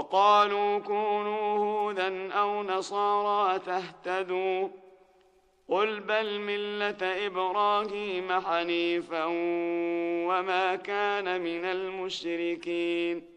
وقالوا كونوا هودا أو نصارى تهتدوا قل بل ملة إبراهيم حنيفا وما كان من المشركين